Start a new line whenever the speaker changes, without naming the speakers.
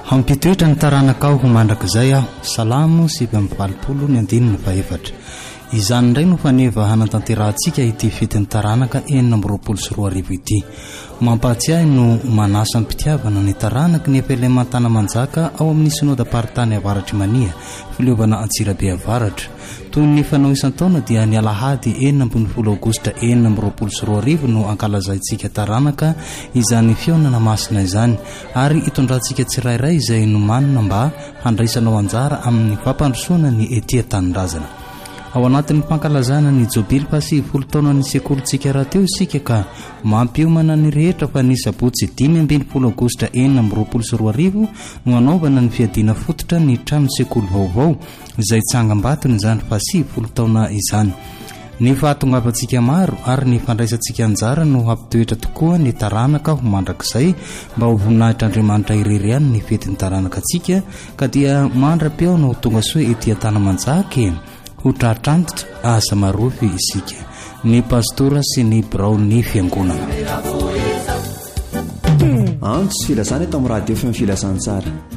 Hampitoetra ny taranaka aho ho mandrakizay aho. Salamo 7:20 izany indray no faneva hanatanterahantsika ity fetin'ny taranaka 424 ity. Mampahatsiahy no manasa ny mpitiavana ny taranaka ny Ampelematana Manjaka ao amin'ny Synodam-paritany Avaratra Mania, Filiovana Antsirabe Avaratra. Toy ny fanao isan-taona dia ny Alahady 14 Aogositra 424 no ankalazaintsika taranaka izany fionana masina izany, ary itondrantsika tsirairay izay no manana mba handraisanao anjara amin'ny fampandrosoana ny etỳ tanindrazana. Ao anatin'ny fankalazana ny Jobily Pasivy taonan'ny sekolintsika raha teo isika ka mampiomana ny rehetra fa ny sabotsy 15 Aogositra 424 no anaovana ny fiadiana fototra ny trano sekoly vaovao izay tsangambatony izany fa 10 taona izany. Ny fahatongavantsika maro ary ny fandraisantsika anjara no hampitoetra tokoa ny taranaka ho mandrakizay mba ho voninahitra Andriamanitra irery ihany ny fetin'ny taranaka antsika ka dia mandra-peo no tonga soa etỳ Tanamanjaka ho tratrantitra asa marofy isika. Ny pastora sy ny birao ny fiangonana
antso filazana eto amin'ny radio fm filazansara